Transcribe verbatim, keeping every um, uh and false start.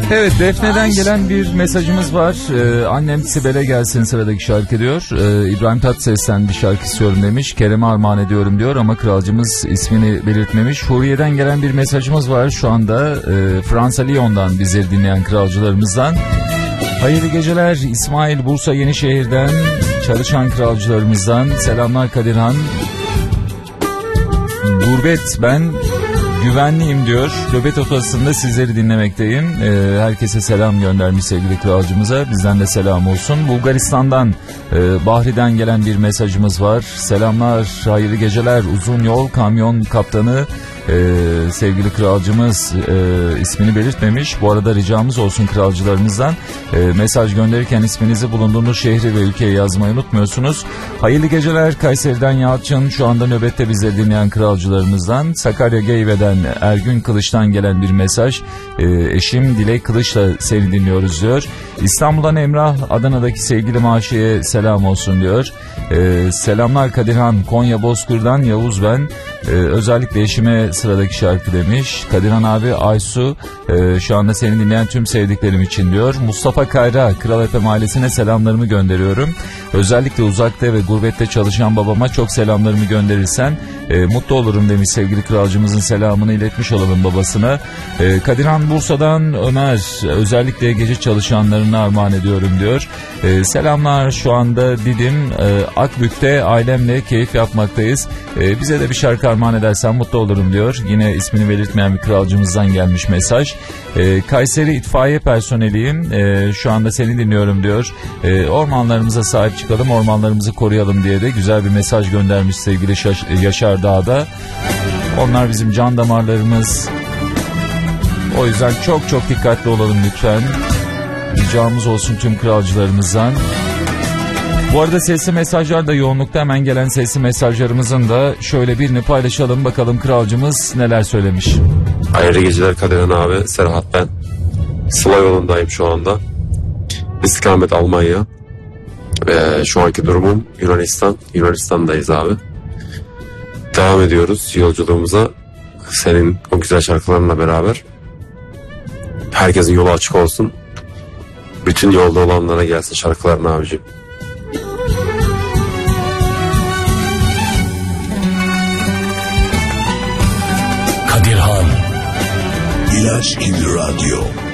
Evet, Defne'den gelen bir mesajımız var. Ee, annem Sibel'e gelsin sıradaki şarkı diyor. Ee, İbrahim Tatlıses'ten bir şarkı istiyorum demiş. Kerem'e armağan ediyorum diyor ama kralcımız ismini belirtmemiş. Huriye'den gelen bir mesajımız var şu anda. Ee, Fransa Lyon'dan bizleri dinleyen kralcılarımızdan. Hayırlı geceler İsmail, Bursa Yenişehir'den çalışan kralcılarımızdan. Selamlar Kadirhan. Gurbet, ben güvenliyim diyor. Nöbet odasında sizleri dinlemekteyim. Ee, herkese selam göndermiş sevgili kralcımıza. Bizden de selam olsun. Bulgaristan'dan, e, Bahri'den gelen bir mesajımız var. Selamlar, hayırlı geceler. Uzun yol kamyon kaptanı Ee, sevgili kralcımız e, ismini belirtmemiş. Bu arada ricamız olsun kralcılarımızdan. E, mesaj gönderirken isminizi, bulunduğunuz şehri ve ülkeyi yazmayı unutmuyorsunuz. Hayırlı geceler Kayseri'den Yalçın. Şu anda nöbette bizi dinleyen kralcılarımızdan. Sakarya Geyve'den Ergün Kılıç'tan gelen bir mesaj. E, eşim Dilek Kılıç'la seni dinliyoruz diyor. İstanbul'dan Emrah, Adana'daki sevgili Maşi'ye selam olsun diyor. E, selamlar Kadirhan. Konya Bozkır'dan Yavuz ben. E, özellikle eşime sıradaki şarkı demiş. Kadirhan abi, Aysu, e, şu anda seni dinleyen tüm sevdiklerim için diyor. Mustafa Kayra, Kral Efe ailesine selamlarımı gönderiyorum. Özellikle uzakta ve gurbette çalışan babama çok selamlarımı gönderirsen e, mutlu olurum demiş. Sevgili kralcımızın selamını iletmiş olalım babasına. E, Kadirhan Bursa'dan Ömer, özellikle gece çalışanlarına armağan ediyorum diyor. E, selamlar, şu anda Didim, e, Akbük'te ailemle keyif yapmaktayız. E, bize de bir şarkı armağan edersen mutlu olurum diyor. Yine ismini belirtmeyen bir kralcımızdan gelmiş mesaj. E, Kayseri itfaiye personeliyim. E, şu anda seni dinliyorum diyor. E, ormanlarımıza sahip çıkalım, ormanlarımızı koruyalım diye de güzel bir mesaj göndermiş sevgili Şaş- Yaşar Dağ'da. Onlar bizim can damarlarımız. O yüzden çok çok dikkatli olalım lütfen. Ricamız olsun tüm kralcılarımızdan. Bu arada sesli mesajlar da yoğunlukta, hemen gelen sesli mesajlarımızın da şöyle birini paylaşalım, bakalım kralcımız neler söylemiş. Hayırlı geceler Kadirhan abi, Serhat ben. Sıla yolundayım şu anda. İstikamet Almanya. Ee, şu anki durumum Yunanistan. Yunanistan'dayız abi. Devam ediyoruz yolculuğumuza. Senin o güzel şarkılarınla beraber. Herkesin yolu açık olsun. Bütün yolda olanlara gelsin şarkıların abicim. Kadirhan İlaç gibi radyo.